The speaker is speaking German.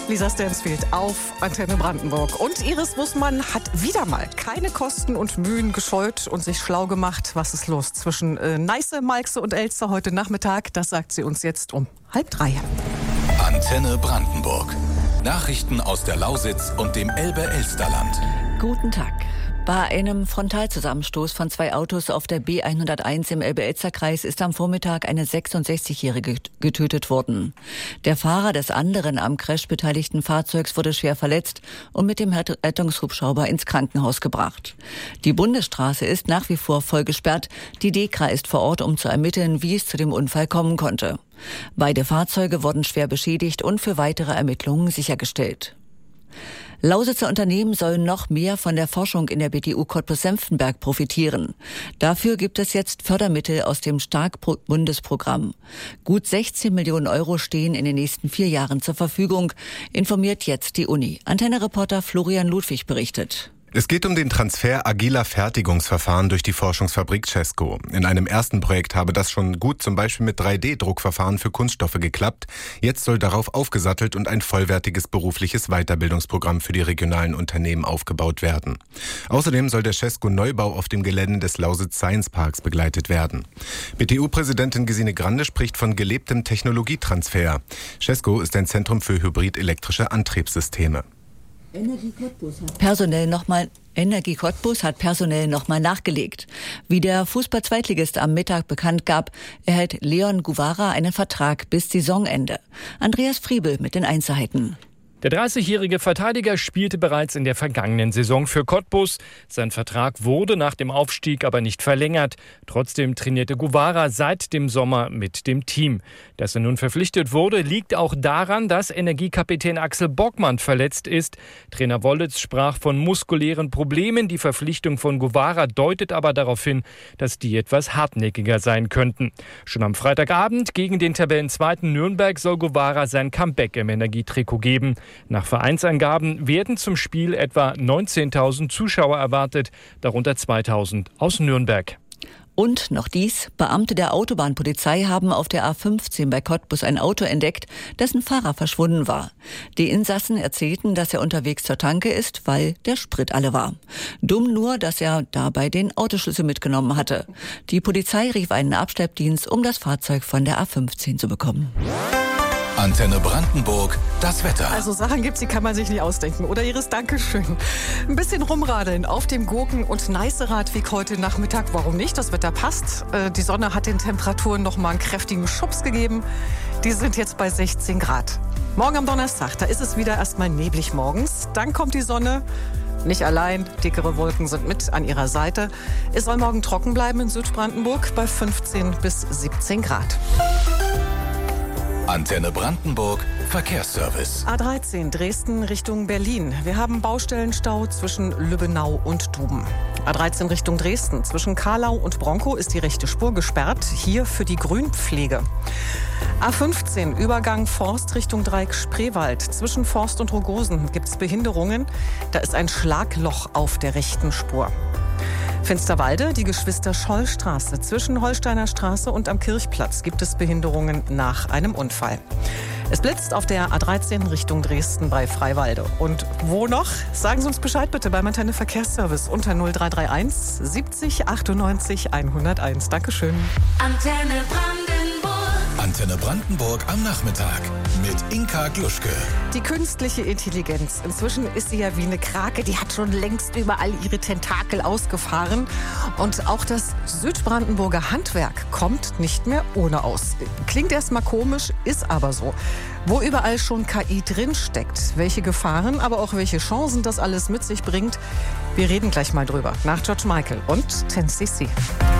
Lisa Stansfield auf Antenne Brandenburg. Und Iris Wussmann hat wieder mal keine Kosten und Mühen gescheut und sich schlau gemacht. Was ist los zwischen Neiße, Malxe und Elster heute Nachmittag? Das sagt sie uns jetzt um 2:30. Antenne Brandenburg. Nachrichten aus der Lausitz und dem Elbe-Elsterland. Guten Tag. Bei einem Frontalzusammenstoß von 2 Autos auf der B101 im Elbe-Elster-Kreis ist am Vormittag eine 66-Jährige getötet worden. Der Fahrer des anderen am Crash beteiligten Fahrzeugs wurde schwer verletzt und mit dem Rettungshubschrauber ins Krankenhaus gebracht. Die Bundesstraße ist nach wie vor voll gesperrt. Die DEKRA ist vor Ort, um zu ermitteln, wie es zu dem Unfall kommen konnte. Beide Fahrzeuge wurden schwer beschädigt und für weitere Ermittlungen sichergestellt. Lausitzer Unternehmen sollen noch mehr von der Forschung in der BTU Cottbus-Senftenberg profitieren. Dafür gibt es jetzt Fördermittel aus dem Stark-Bundesprogramm. Gut 16 Millionen Euro stehen in den nächsten 4 Jahren zur Verfügung, informiert jetzt die Uni. Antenne-Reporter Florian Ludwig berichtet. Es geht um den Transfer agiler Fertigungsverfahren durch die Forschungsfabrik Cesco. In einem ersten Projekt habe das schon gut zum Beispiel mit 3D-Druckverfahren für Kunststoffe geklappt. Jetzt soll darauf aufgesattelt und ein vollwertiges berufliches Weiterbildungsprogramm für die regionalen Unternehmen aufgebaut werden. Außerdem soll der Cesco-Neubau auf dem Gelände des Lausitz Science Parks begleitet werden. BTU-Präsidentin Gesine Grande spricht von gelebtem Technologietransfer. Cesco ist ein Zentrum für hybrid-elektrische Antriebssysteme. Energie Cottbus hat personell nochmal nachgelegt. Wie der Fußball-Zweitligist am Mittag bekannt gab, erhält Leon Guevara einen Vertrag bis Saisonende. Andreas Friebel mit den Einzelheiten. Der 30-jährige Verteidiger spielte bereits in der vergangenen Saison für Cottbus. Sein Vertrag wurde nach dem Aufstieg aber nicht verlängert. Trotzdem trainierte Guevara seit dem Sommer mit dem Team. Dass er nun verpflichtet wurde, liegt auch daran, dass Energiekapitän Axel Bockmann verletzt ist. Trainer Wollitz sprach von muskulären Problemen. Die Verpflichtung von Guevara deutet aber darauf hin, dass die etwas hartnäckiger sein könnten. Schon am Freitagabend gegen den Tabellenzweiten Nürnberg soll Guevara sein Comeback im Energietrikot geben. Nach Vereinsangaben werden zum Spiel etwa 19.000 Zuschauer erwartet, darunter 2.000 aus Nürnberg. Und noch dies: Beamte der Autobahnpolizei haben auf der A15 bei Cottbus ein Auto entdeckt, dessen Fahrer verschwunden war. Die Insassen erzählten, dass er unterwegs zur Tanke ist, weil der Sprit alle war. Dumm nur, dass er dabei den Autoschlüssel mitgenommen hatte. Die Polizei rief einen Abschleppdienst, um das Fahrzeug von der A15 zu bekommen. Antenne Brandenburg, das Wetter. Also Sachen gibt's, die kann man sich nicht ausdenken. Oder Iris, Dankeschön. Ein bisschen rumradeln auf dem Gurken- und Neiße-Radweg heute Nachmittag. Warum nicht? Das Wetter passt. Die Sonne hat den Temperaturen noch mal einen kräftigen Schubs gegeben. Die sind jetzt bei 16 Grad. Morgen am Donnerstag, da ist es wieder erstmal neblig morgens. Dann kommt die Sonne. Nicht allein, dickere Wolken sind mit an ihrer Seite. Es soll morgen trocken bleiben in Südbrandenburg bei 15 bis 17 Grad. Antenne Brandenburg, Verkehrsservice. A13 Dresden Richtung Berlin. Wir haben Baustellenstau zwischen Lübbenau und Duben. A13 Richtung Dresden. Zwischen Karlau und Bronkow ist die rechte Spur gesperrt. Hier für die Grünpflege. A15 Übergang Forst Richtung Dreieck Spreewald. Zwischen Forst und Rogosen gibt es Behinderungen. Da ist ein Schlagloch auf der rechten Spur. Finsterwalde, die Geschwister-Scholl-Straße. Zwischen Holsteiner Straße und am Kirchplatz gibt es Behinderungen nach einem Unfall. Es blitzt auf der A13 Richtung Dresden bei Freiwalde. Und wo noch? Sagen Sie uns Bescheid bitte beim Antenne Verkehrsservice unter 0331 70 98 101. Dankeschön. Antenne Brandenburg am Nachmittag mit Inka Gluschke. Die künstliche Intelligenz, inzwischen ist sie ja wie eine Krake, die hat schon längst überall ihre Tentakel ausgefahren. Und auch das Südbrandenburger Handwerk kommt nicht mehr ohne aus. Klingt erstmal komisch, ist aber so. Wo überall schon KI drinsteckt, welche Gefahren, aber auch welche Chancen das alles mit sich bringt, wir reden gleich mal drüber. Nach George Michael und 10cc.